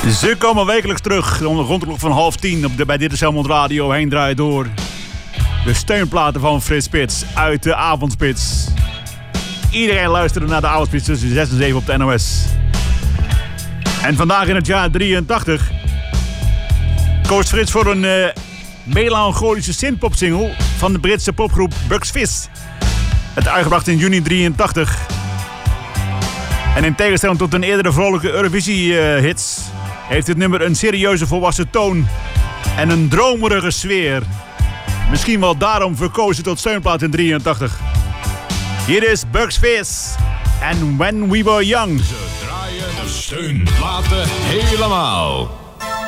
Ze komen wekelijks terug rond de klok van 9:30 bij Dit is Helmond Radio. Heen draait door. De steunplaten van Frits Spits uit de avondspits. Iedereen luisterde naar de avondspits tussen 6 en 7 op de NOS. En vandaag in het jaar 83 koos Frits voor een melancholische synthpop-single van de Britse popgroep Bucks Fizz. Het uitgebracht in juni 83. En in tegenstelling tot een eerdere vrolijke Eurovisie-hits heeft dit nummer een serieuze volwassen toon en een dromerige sfeer. Misschien wel daarom verkozen tot steunplaat in 83. Hier is Bucks Fizz en When We Were Young. Ze draaien de steunplaten helemaal.